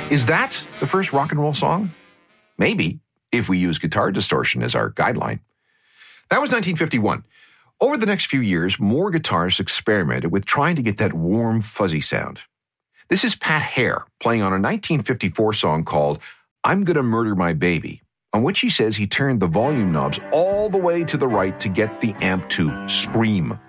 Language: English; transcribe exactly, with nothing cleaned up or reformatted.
Is that the first rock and roll song? Maybe, if we use guitar distortion as our guideline. That was nineteen fifty-one. Over the next few years, more guitarists experimented with trying to get that warm, fuzzy sound. This is Pat Hare playing on a nineteen fifty-four song called I'm Gonna Murder My Baby, on which he says he turned the volume knobs all the way to the right to get the amp to scream.